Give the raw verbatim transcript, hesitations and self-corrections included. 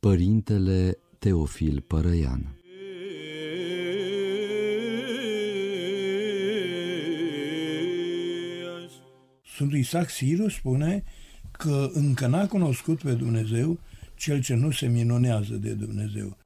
Părintele Teofil Părăian. Sfântul Isaac Siru spune că încă n-a cunoscut pe Dumnezeu cel ce nu se minunează de Dumnezeu.